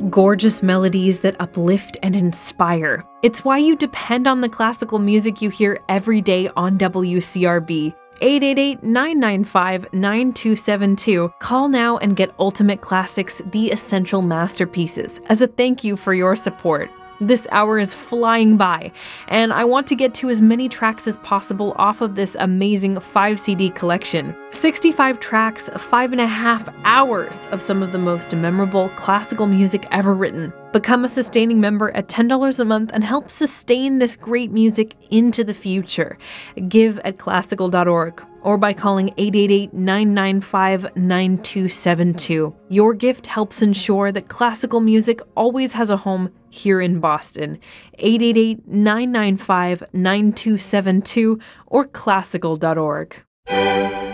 gorgeous melodies that uplift and inspire. It's why you depend on the classical music you hear every day on WCRB. 888-995-9272. Call now and get Ultimate Classics, the essential masterpieces, as a thank you for your support. This hour is flying by, and I want to get to as many tracks as possible off of this amazing 5-CD collection. 65 tracks, 5.5 hours of some of the most memorable classical music ever written. Become a sustaining member at $10 a month and help sustain this great music into the future. Give at classical.org or by calling 888-995-9272. Your gift helps ensure that classical music always has a home here in Boston. 888-995-9272 or classical.org.